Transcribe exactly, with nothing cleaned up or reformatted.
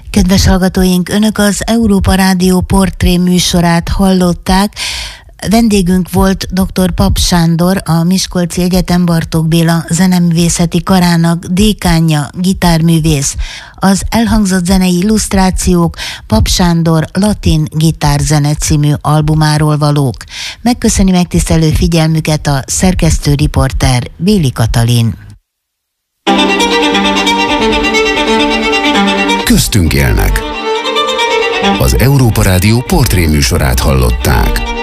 Kedves hallgatóink, Önök az Európa Rádió portré műsorát hallották. Vendégünk volt dr. Pap Sándor, a Miskolci Egyetem Bartók Béla Zeneművészeti Karának dékánja, gitárművész. Az elhangzott zenei illusztrációk Pap Sándor Latin Gitárzene című albumáról valók. Megköszöni megtisztelő figyelmüket a szerkesztő riporter Béli Katalin. Köztünk élnek. Az Európa Rádió portré műsorát hallották.